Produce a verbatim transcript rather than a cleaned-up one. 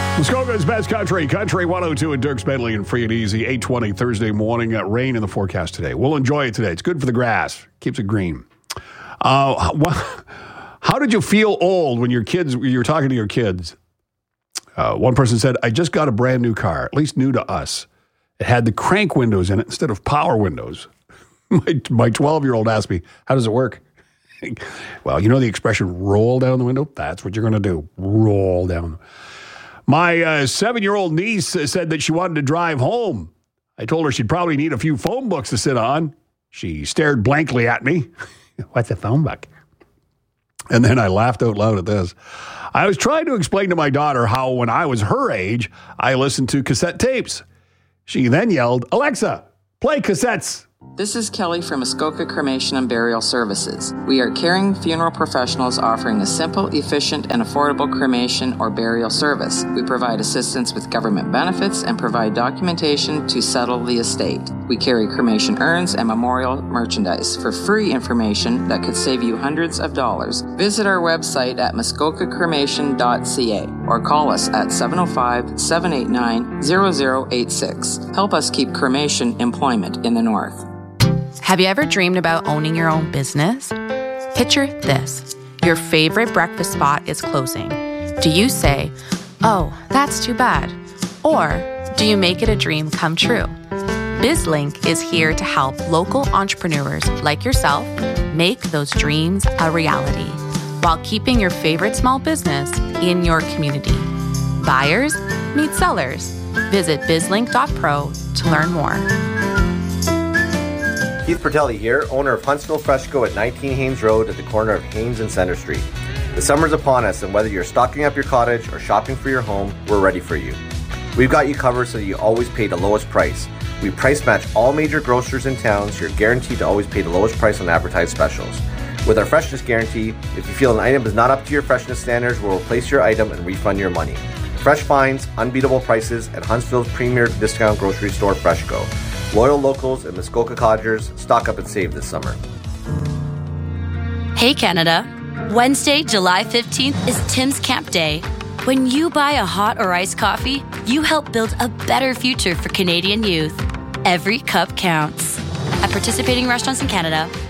Muskoka's best country, Country one oh two at Dirks Bentley and Free and Easy, eight twenty Thursday morning. Uh, rain in the forecast today. We'll enjoy it today. It's good for the grass. Keeps it green. Uh, wh- how did you feel old when your kids, you were talking to your kids? Uh, one person said, I just got a brand new car, at least new to us. It had the crank windows in it instead of power windows. my, my twelve-year-old asked me, how does it work? Well, you know the expression, roll down the window? That's what you're going to do. Roll down. My uh, seven-year-old niece said that she wanted to drive home. I told her she'd probably need a few phone books to sit on. She stared blankly at me. What's a phone book? And then I laughed out loud at this. I was trying to explain to my daughter how when I was her age, I listened to cassette tapes. She then yelled, Alexa, play cassettes. This is Kelly from Muskoka Cremation and Burial Services. We are caring funeral professionals offering a simple, efficient, and affordable cremation or burial service. We provide assistance with government benefits and provide documentation to settle the estate. We carry cremation urns and memorial merchandise. For free information that could save you hundreds of dollars, visit our website at muskoka cremation dot c a or call us at seven oh five, seven eight nine, zero zero eight six. Help us keep cremation employment in the North. Have you ever dreamed about owning your own business? Picture this. Your favorite breakfast spot is closing. Do you say, oh, that's too bad? Or do you make it a dream come true? BizLink is here to help local entrepreneurs like yourself make those dreams a reality while keeping your favorite small business in your community. Buyers meet sellers. Visit bizlink dot pro to learn more. Keith Bertelli here, owner of Huntsville Fresh Go at nineteen Haynes Road at the corner of Haynes and Center Street. The summer's upon us, and whether you're stocking up your cottage or shopping for your home, we're ready for you. We've got you covered so that you always pay the lowest price. We price match all major grocers in town, so you're guaranteed to always pay the lowest price on advertised specials. With our freshness guarantee, if you feel an item is not up to your freshness standards, we'll replace your item and refund your money. Fresh finds, unbeatable prices at Huntsville's premier discount grocery store, Fresh Go. Loyal locals and Muskoka Cottagers, stock up and save this summer. Hey Canada, Wednesday, July fifteenth is Tim's Camp Day. When you buy a hot or iced coffee, you help build a better future for Canadian youth. Every cup counts. At participating restaurants in Canada,